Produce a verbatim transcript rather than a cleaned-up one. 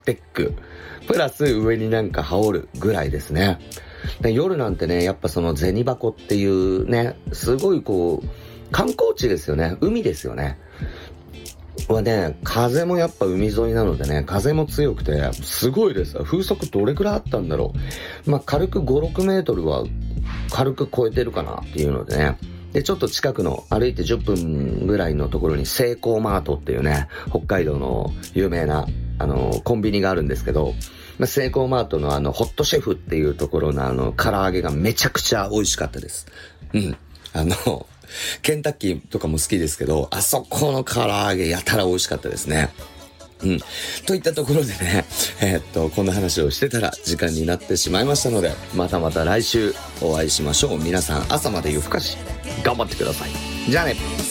テックプラス上になんか羽織るぐらいですね。で夜なんてね、やっぱその銭箱っていうね、すごいこう観光地ですよね。海ですよね。はね、風もやっぱ海沿いなのでね、風も強くてすごいです。風速どれくらいあったんだろう。まあ軽くご、ろくメートルは軽く超えてるかなっていうのでね。で、ちょっと近くの歩いてじゅっぷんぐらいのところにセイコーマートっていうね、北海道の有名なあのコンビニがあるんですけど、まあ、セイコーマートのあのホットシェフっていうところのあの唐揚げがめちゃくちゃ美味しかったです。うん。あの、ケンタッキーとかも好きですけど、あそこの唐揚げやたら美味しかったですね。うん。といったところでね、えー、っと、こんな話をしてたら時間になってしまいましたので、またまた来週お会いしましょう。皆さん朝まで夜更かし頑張ってください。じゃあね。